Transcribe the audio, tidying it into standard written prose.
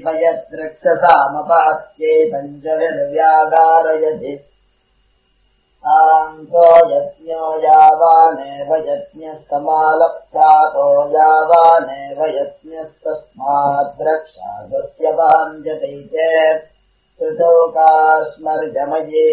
यद्रक्षसामपात्ये पञ्चविर्व्यागारयति तान्तो यज्ञो यावानेव यज्ञस्तमालप्तातो यावानेव यज्ञस्तस्माद्रक्षागस्य भाञ्जते चेत् ऋतौकास्मर्जमये